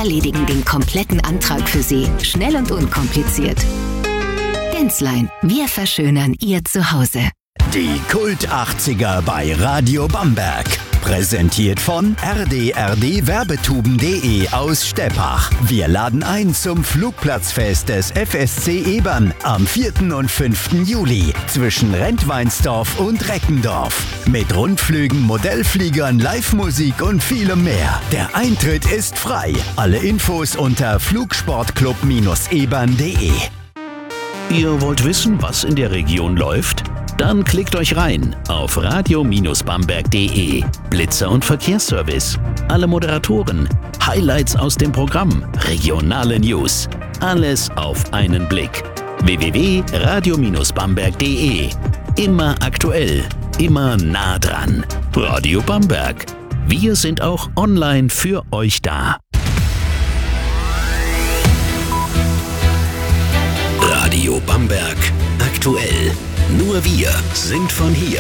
erledigen den kompletten Antrag für Sie. Schnell und unkompliziert. Genslein, wir verschönern Ihr Zuhause. Die Kult 80er bei Radio Bamberg. Präsentiert von rdrdwerbetuben.de aus Steppach. Wir laden ein zum Flugplatzfest des FSC Ebern am 4. und 5. Juli zwischen Rentweinsdorf und Reckendorf. Mit Rundflügen, Modellfliegern, Live-Musik und vielem mehr. Der Eintritt ist frei. Alle Infos unter flugsportclub-ebern.de. Ihr wollt wissen, was in der Region läuft? Dann klickt euch rein auf radio-bamberg.de. Blitzer und Verkehrsservice, alle Moderatoren, Highlights aus dem Programm, regionale News. Alles auf einen Blick. www.radio-bamberg.de. Immer aktuell, immer nah dran. Radio Bamberg. Wir sind auch online für euch da. Radio Bamberg. Aktuell. Nur wir sind von hier.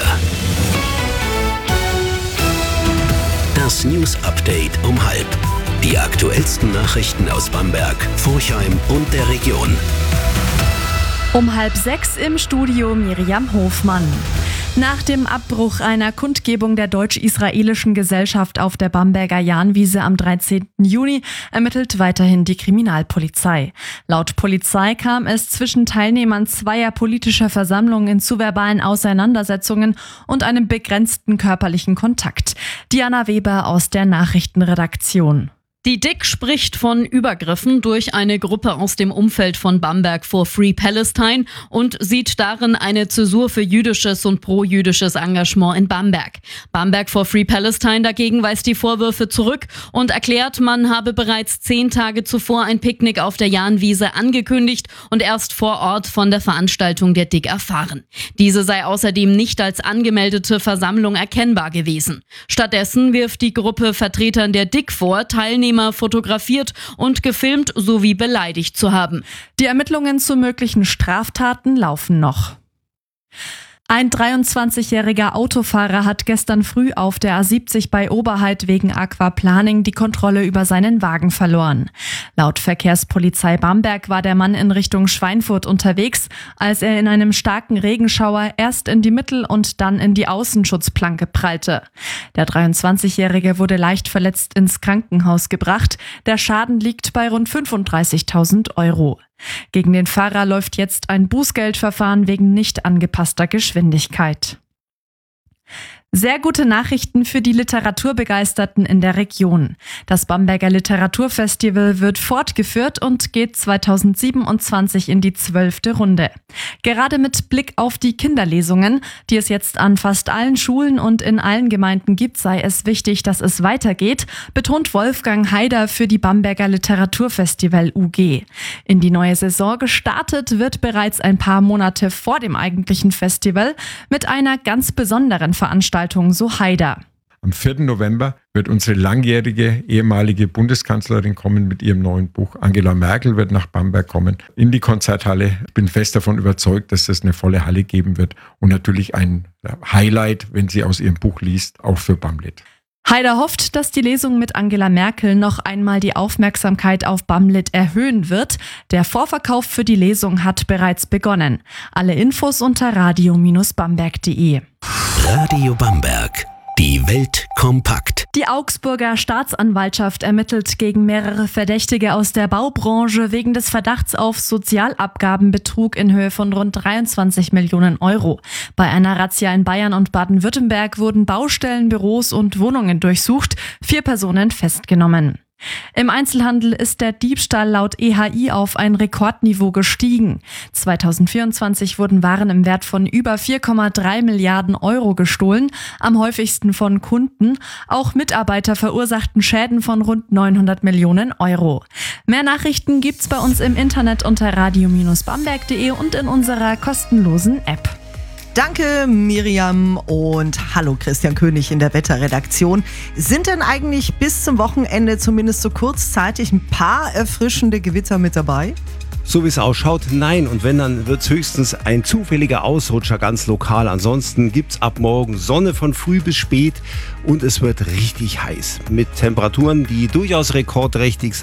Das News Update um 12:30. Die aktuellsten Nachrichten aus Bamberg, Forchheim und der Region. Um 5:30 im Studio Miriam Hofmann. Nach dem Abbruch einer Kundgebung der deutsch-israelischen Gesellschaft auf der Bamberger Jahnwiese am 13. Juni ermittelt weiterhin die Kriminalpolizei. Laut Polizei kam es zwischen Teilnehmern zweier politischer Versammlungen zu verbalen Auseinandersetzungen und einem begrenzten körperlichen Kontakt. Diana Weber aus der Nachrichtenredaktion. Die DIK spricht von Übergriffen durch eine Gruppe aus dem Umfeld von Bamberg for Free Palestine und sieht darin eine Zäsur für jüdisches und pro-jüdisches Engagement in Bamberg. Bamberg for Free Palestine dagegen weist die Vorwürfe zurück und erklärt, man habe bereits 10 Tage zuvor ein Picknick auf der Jahnwiese angekündigt und erst vor Ort von der Veranstaltung der DIK erfahren. Diese sei außerdem nicht als angemeldete Versammlung erkennbar gewesen. Stattdessen wirft die Gruppe Vertretern der DIK vor, Teilnehmer fotografiert und gefilmt sowie beleidigt zu haben. Die Ermittlungen zu möglichen Straftaten laufen noch. Ein 23-jähriger Autofahrer hat gestern früh auf der A70 bei Oberheid wegen Aquaplaning die Kontrolle über seinen Wagen verloren. Laut Verkehrspolizei Bamberg war der Mann in Richtung Schweinfurt unterwegs, als er in einem starken Regenschauer erst in die Mittel- und dann in die Außenschutzplanke prallte. Der 23-jährige wurde leicht verletzt ins Krankenhaus gebracht. Der Schaden liegt bei rund 35.000 Euro. Gegen den Fahrer läuft jetzt ein Bußgeldverfahren wegen nicht angepasster Geschwindigkeit. Sehr gute Nachrichten für die Literaturbegeisterten in der Region. Das Bamberger Literaturfestival wird fortgeführt und geht 2027 in die 12. Runde. Gerade mit Blick auf die Kinderlesungen, die es jetzt an fast allen Schulen und in allen Gemeinden gibt, sei es wichtig, dass es weitergeht, betont Wolfgang Haider für die Bamberger Literaturfestival UG. In die neue Saison gestartet wird bereits ein paar Monate vor dem eigentlichen Festival mit einer ganz besonderen Veranstaltung, so Haider. Am 4. November wird unsere langjährige ehemalige Bundeskanzlerin kommen mit ihrem neuen Buch. Angela Merkel wird nach Bamberg kommen, in die Konzerthalle. Ich bin fest davon überzeugt, dass es eine volle Halle geben wird und natürlich ein Highlight, wenn sie aus ihrem Buch liest, auch für Bamlet. Haider hofft, dass die Lesung mit Angela Merkel noch einmal die Aufmerksamkeit auf Bamlet erhöhen wird. Der Vorverkauf für die Lesung hat bereits begonnen. Alle Infos unter radio-bamberg.de. Radio Bamberg. Die Welt kompakt. Die Augsburger Staatsanwaltschaft ermittelt gegen mehrere Verdächtige aus der Baubranche wegen des Verdachts auf Sozialabgabenbetrug in Höhe von rund 23 Millionen Euro. Bei einer Razzia in Bayern und Baden-Württemberg wurden Baustellen, Büros und Wohnungen durchsucht, 4 Personen festgenommen. Im Einzelhandel ist der Diebstahl laut EHI auf ein Rekordniveau gestiegen. 2024 wurden Waren im Wert von über 4,3 Milliarden Euro gestohlen, am häufigsten von Kunden. Auch Mitarbeiter verursachten Schäden von rund 900 Millionen Euro. Mehr Nachrichten gibt's bei uns im Internet unter radio-bamberg.de und in unserer kostenlosen App. Danke Miriam und hallo Christian König in der Wetterredaktion. Sind denn eigentlich bis zum Wochenende zumindest so kurzzeitig ein paar erfrischende Gewitter mit dabei? So wie es ausschaut, nein. Und wenn, dann wird es höchstens ein zufälliger Ausrutscher ganz lokal. Ansonsten gibt es ab morgen Sonne von früh bis spät und es wird richtig heiß. Mit Temperaturen, die durchaus rekordträchtig sind.